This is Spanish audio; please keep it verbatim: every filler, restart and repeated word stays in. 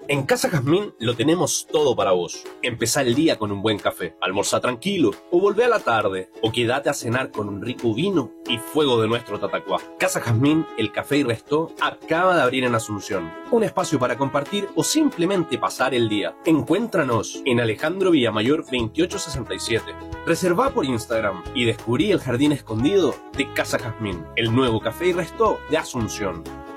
En Casa Jazmín lo tenemos todo para vos. Empezá el día con un buen café, almorzá tranquilo, o volvé a la tarde, o quédate a cenar con un rico vino y fuego de nuestro tatacuá. Casa Jazmín, el café y restó, acaba de abrir en Asunción. Un espacio para compartir o simplemente pasar el día. Encuéntranos en Alejandro Villamayor veintiocho sesenta y siete. Reservá por Instagram y descubrí el jardín escondido de Casa Jazmín, el nuevo café y restó de Asunción.